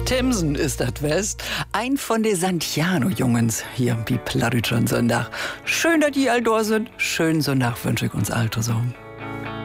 Timsen ist das West. Ein von den Santiano-Jungens hier wie Plattdeutsch Sonntag. Schön, dass die all da sind. Schönen Sonntag wünsche ich uns allen so.